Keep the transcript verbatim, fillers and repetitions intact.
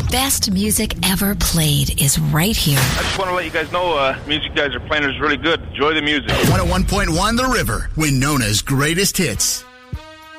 best music ever played is right here. I just want to let you guys know uh, music you guys are playing is really good. Enjoy the music. one oh one point one The River, Winona's greatest hits.